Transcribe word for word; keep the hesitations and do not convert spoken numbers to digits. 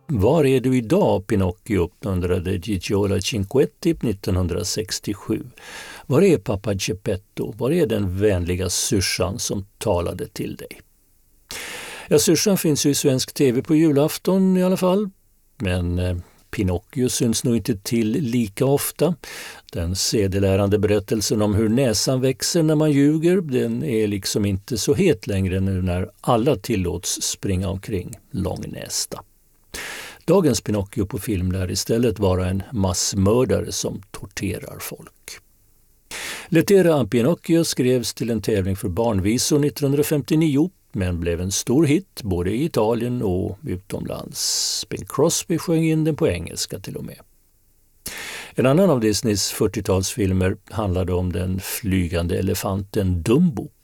Var är du idag, Pinocchio? Undrade Gigiola Cinquetti nittonhundrasextiosju. Var är pappa Geppetto? Var är den vänliga syrsan som talade till dig? Ja, syrsan finns ju i svensk tv på julafton i alla fall. Men eh, Pinocchio syns nog inte till lika ofta. Den sedelärande berättelsen om hur näsan växer när man ljuger, den är liksom inte så het längre nu när alla tillåts springa omkring långnästa. Dagens Pinocchio på film lär istället vara en massmördare som torterar folk. Lettera a Pinocchio skrevs till en tävling för barnvisor nittonhundrafemtionio men blev en stor hit både i Italien och utomlands. Bing Crosby sjöng in den på engelska till och med. En annan av Disneys fyrtiotalsfilmer handlade om den flygande elefanten Dumbo.